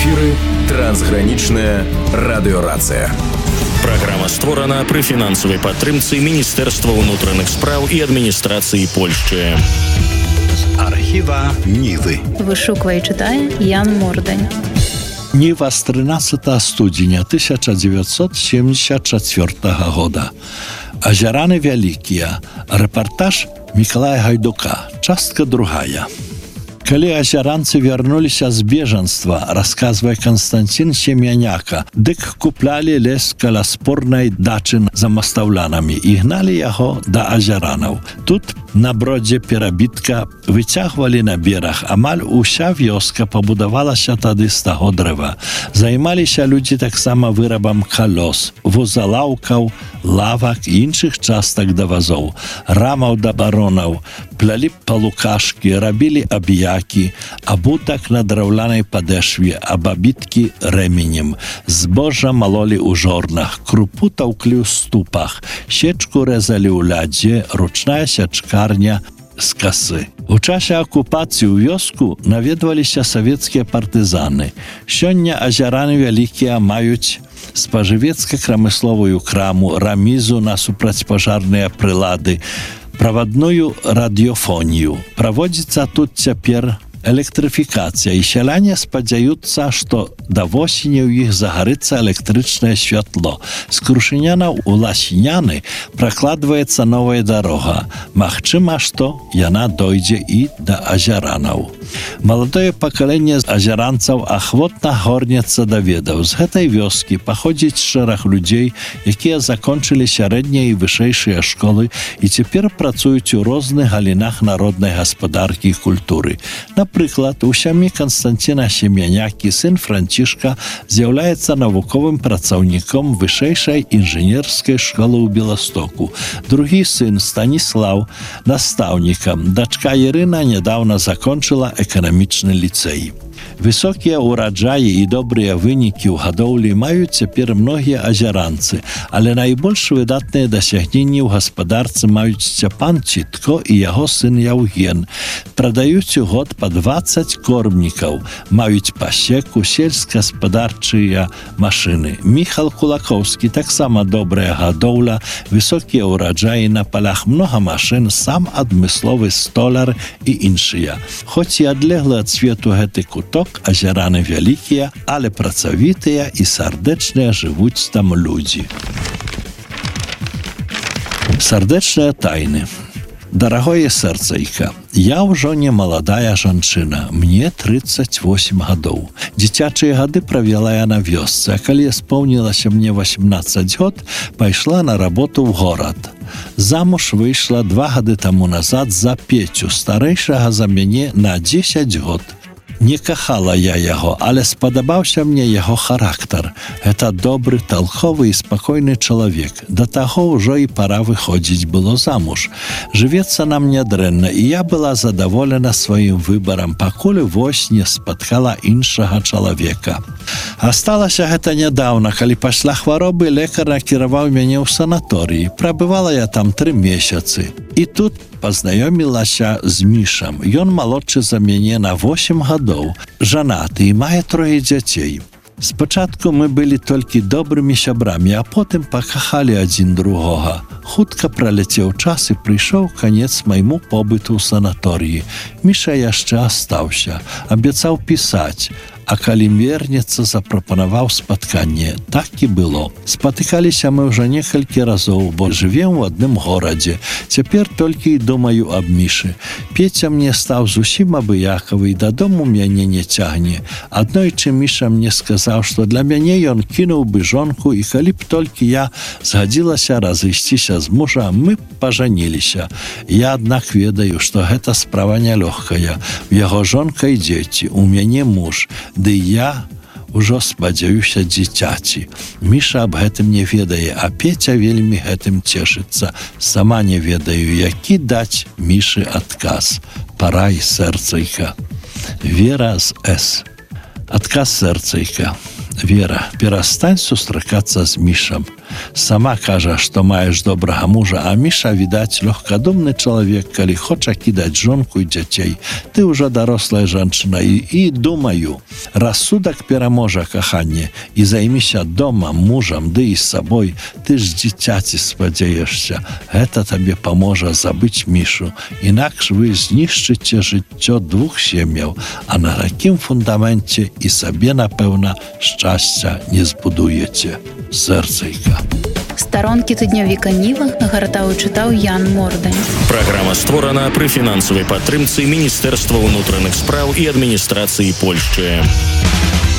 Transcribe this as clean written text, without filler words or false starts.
эфіры трансгранічная радыёрацыя. Праграма створана пры фінансавай падтрымцы Міністэрства ўнутраных спраў і адміністрацыі Польшчы. Архіва Нівы. Вышуквае і чытае Ян Мордань. Ніва з 13 студзеня 1974 года. Азяраны вялікія. Рэпартаж Мікалая Гайдука. Частка другая. Калі азяранцы вярнуліся з бежанства, расказвае Константин Семяняка, дык куплялі лес каля спорнай дачы за мастаўлянамі і гналі яго да азяранаў. Тут на бродзе перабітка выцягвалі на бераг. Амаль уся вёска пабудавалася тады з таго дрэва. Займаліся людзі таксама вырабам калёс, вузалаўкаў, лавак і іншых частак да вазоў, рамаў да баронаў, плялі палукашкі, рабілі аб'які, абутак на драўлянай падэшве, абабіткі рэменем, збожжа малолі ў жорнах, крупу таўклі ў ступах, сечку рэзалі ў лядзе, ручная сячкарня з касы. У часе акупацыі ў вёску наведваліся савецкія партызаны. Сёння азяраны вялікія маюць спажывецка-крамысловую краму, рамізу на супрацьпажарныя прылады, правадную радыёфонію. Праводзіцца тут цяпер электрыфікацыя, і сяляне спадзяюцца, што да восені ў іх загарыцца электрычнае святло. З Крушыняна ў Ласіняны пракладваецца новая дарога. Магчыма, што яна дойдзе і да азяранаў. Маладое пакаленне азяранцаў ахвотна горнецца да ведаў. З гэтай вёскі паходзіць шэраг людзей, якія закончылі сярэднія і вышэйшыя школы і цяпер працуюць у розных галінах народнай гаспадаркі і культуры. Напрыклад, у сям'і Константина Семянякі сын Францішка з'яўляецца навуковым працаўніком вышэйшай інжынерскай школы ў Беластоку. Другі сын Станіслав настаўнікам. Дачка Ірына нядаўна закончыла эканамічны ліцэй. Высокія ўраджаі і добрыя вынікі ў гадоўлі маюць цяпер многія азяранцы, але найбольш выдатныя дасягненні ў гаспадарцы маюць Сцяпан Цітко і яго сын Яўген. Прадаюць у год па 20 кормнікаў, маюць пасеку, сельскагаспадарчыя машыны. Міхал Кулакоўскі таксама добрая гадоўля, высокія ўраджаі на палях, многа машын, сам адмысловы столяр і іншыя. Хоць і адлеглы ад свету гэты куток, азяраны вялікія, але працавітыя і сардэчныя жывуць там людзі. Сардэчныя тайны. Дарагое сэрцайка, я ўжо не маладая жанчына, мне 38 гадоў. Дзіцячыя гады правяла я на вёсцы, а калі споўнілася мне 18 год, пайшла на работу ў горад. Замуж выйшла 2 гады таму назад за Пецю, старэйшага за мяне на 10 год. Не кахала я яго, але спадабаўся мне яго характар. Гэта добры, талковы і спакойны чалавек. Да таго ўжо і пара выходзіць было замуж. Жывецца нам нядрэнна, і я была задаволена сваім выбарам, пакуль вось не спаткала іншага чалавека. Асталася гэта нядаўна, калі пасля хваробы лекар накіраваў мяне ў санаторыі. Прабывала я там 3 месяцы. І тут пазнаёмілася з Мішам. Ён малодшы за мяне на 8 гадоў, жанаты і мае 3 дзяцей. Спачатку мы былі толькі добрымі сябрамі, а потым пакахалі адзін другога. Хутка праляцеў час і прыйшоў канец майму побыту ў санаторыі. Міша яшчэ астаўся, абяцаў пісаць, а калі вернецца, запрапанаваў спатканне. Так і было. Спатыкаліся мы ўжо некалькі разоў, бо жывем у адным горадзе. Цяпер толькі і думаю аб Мішы. Пеця мне стаў зусім абыякавы, і дадому мяне не цягне. Аднойчы Міша мне сказаў, што для мяне ён кінуў бы жонку, і калі б толькі я згадзілася разысціся з мужа, мы пажаніліся. Я, аднак, ведаю, што гэта справа нялёгкая. У яго жонка і дзеці, у мяне муж. Ды я ўжо спадзяюся дзіцяці. Міша аб гэтым не ведае, а Пеця вельмі гэтым цешыцца. Сама не ведаю, які даць Мішы адказ. Парай, сэрцайка. Вера з С. Адказ сэрцайка. Вера, перастань сустракацца з Мішам. Сама кажа, што маеш добрага мужа, а Міша, відаць, лёгкадумны чалавек, калі хоча кідаць жонку і дзяцей. Ты ўжо дарослая жанчына і думаю, рассудак пераможа каханне і займіся домам, мужам, ды і сабой. Ты ж дзіцяці спадзяешся. Гэта табе паможа забыць Мішу. Інакш вы знішчыце жыццё двух сем'яў, а на такім фундаменце і сабе, напэўна, шчасця не збудуеце. Сэрцайка. Старонкі тыднёвіка Ніва нагартаў і чытаў Ян Мордань. Праграма створана пры фінансавай падтрымцы Міністэрства ўнутраных спраў і адміністрацыі Польшчы.